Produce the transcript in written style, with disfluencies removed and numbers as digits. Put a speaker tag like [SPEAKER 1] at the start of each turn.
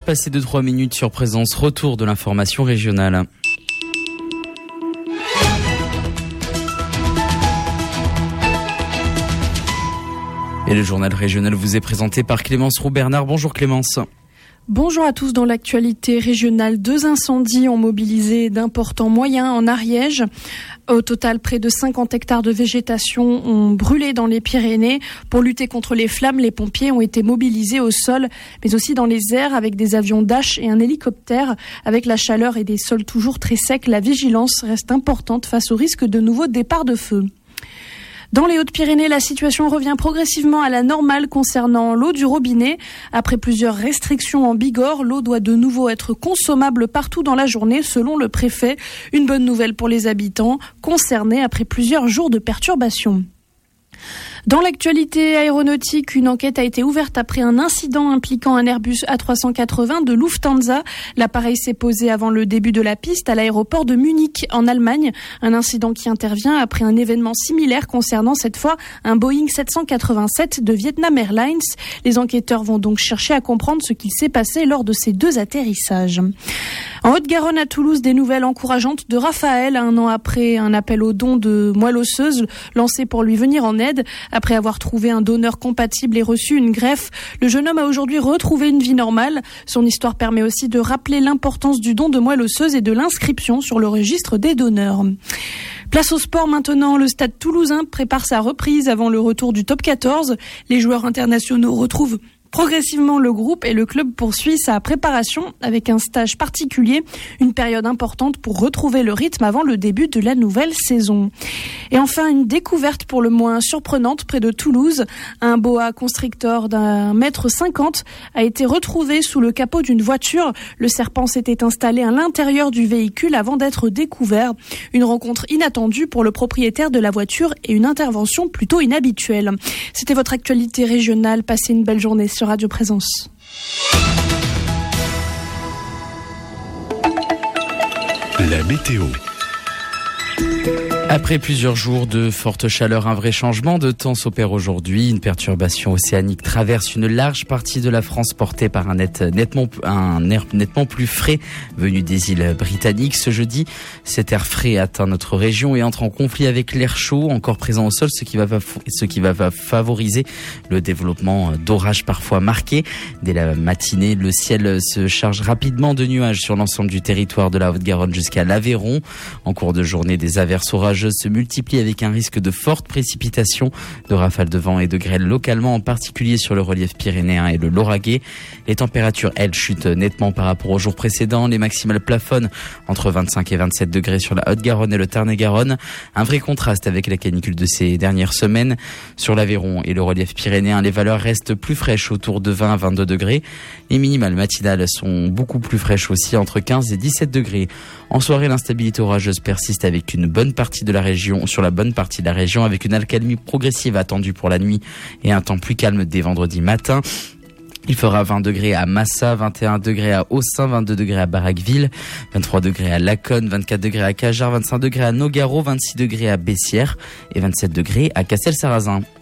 [SPEAKER 1] passé de 3 minutes sur Présence. Retour de l'information régionale. Et le journal régional vous est présenté par Clémence Roux-Bernard. Bonjour Clémence.
[SPEAKER 2] Bonjour à tous. Dans l'actualité régionale, 2 incendies ont mobilisé d'importants moyens en Ariège. Au total, près de 50 hectares de végétation ont brûlé dans les Pyrénées. Pour lutter contre les flammes, les pompiers ont été mobilisés au sol, mais aussi dans les airs avec des avions Dash et un hélicoptère. Avec la chaleur et des sols toujours très secs, la vigilance reste importante face au risque de nouveaux départs de feu. Dans les Hautes-Pyrénées, la situation revient progressivement à la normale concernant l'eau du robinet. Après plusieurs restrictions en Bigorre, l'eau doit de nouveau être consommable partout dans la journée, selon le préfet. Une bonne nouvelle pour les habitants concernés après plusieurs jours de perturbations. Dans l'actualité aéronautique, une enquête a été ouverte après un incident impliquant un Airbus A380 de Lufthansa. L'appareil s'est posé avant le début de la piste à l'aéroport de Munich en Allemagne. Un incident qui intervient après un événement similaire concernant cette fois un Boeing 787 de Vietnam Airlines. Les enquêteurs vont donc chercher à comprendre ce qu'il s'est passé lors de ces 2 atterrissages. En Haute-Garonne à Toulouse, des nouvelles encourageantes de Raphaël, 1 an après un appel au don de moelle osseuse lancé pour lui venir en aide. Après avoir trouvé un donneur compatible et reçu une greffe, le jeune homme a aujourd'hui retrouvé une vie normale. Son histoire permet aussi de rappeler l'importance du don de moelle osseuse et de l'inscription sur le registre des donneurs. Place au sport maintenant, le Stade toulousain prépare sa reprise avant le retour du top 14. Les joueurs internationaux retrouvent progressivement le groupe et le club poursuit sa préparation avec un stage particulier, une période importante pour retrouver le rythme avant le début de la nouvelle saison. Et enfin, une découverte pour le moins surprenante près de Toulouse. Un boa constrictor d'1,50 m a été retrouvé sous le capot d'une voiture. Le serpent s'était installé à l'intérieur du véhicule avant d'être découvert. Une rencontre inattendue pour le propriétaire de la voiture et une intervention plutôt inhabituelle. C'était votre actualité régionale. Passez une belle journée sur Radio Présence.
[SPEAKER 3] La météo.
[SPEAKER 1] Après plusieurs jours de forte chaleur, un vrai changement de temps s'opère aujourd'hui. Une perturbation océanique traverse une large partie de la France portée par un air nettement plus frais venu des îles britanniques. Ce jeudi, cet air frais atteint notre région et entre en conflit avec l'air chaud encore présent au sol, ce qui va favoriser le développement d'orages parfois marqués. Dès la matinée, le ciel se charge rapidement de nuages sur l'ensemble du territoire de la Haute-Garonne jusqu'à l'Aveyron. En cours de journée, des averses orageuses se multiplient avec un risque de fortes précipitations, de rafales de vent et de grêle localement, en particulier sur le relief pyrénéen et le Lauragais. Les températures, elles, chutent nettement par rapport aux jours précédents. Les maximales plafonnent entre 25 et 27 degrés sur la Haute-Garonne et le Tarn-et-Garonne. Un vrai contraste avec la canicule de ces dernières semaines. Sur l'Aveyron et le relief pyrénéen, les valeurs restent plus fraîches, autour de 20 à 22 degrés. Les minimales matinales sont beaucoup plus fraîches aussi, entre 15 et 17 degrés. En soirée, l'instabilité orageuse persiste avec sur la bonne partie de la région, avec une accalmie progressive attendue pour la nuit et un temps plus calme dès vendredi matin. Il fera 20 degrés à Massa, 21 degrés à Haussin, 22 degrés à Barraqueville, 23 degrés à Laconne, 24 degrés à Cajar, 25 degrés à Nogaro, 26 degrés à Bessières et 27 degrés à Castelsarrasin.